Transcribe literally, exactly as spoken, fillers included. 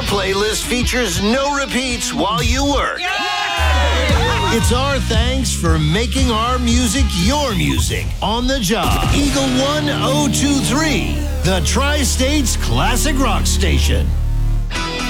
playlist features no repeats while you work. It's our thanks for making our music your music on the job. Eagle one oh two three, the Tri-States Classic Rock Station.